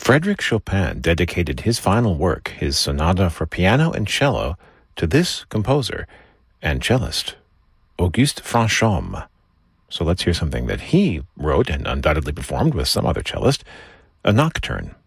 Frédéric Chopin dedicated his final work, his sonata for piano and cello, to this composer and cellist, Auguste Franchomme. So let's hear something that he wrote and undoubtedly performed with some other cellist, a nocturne.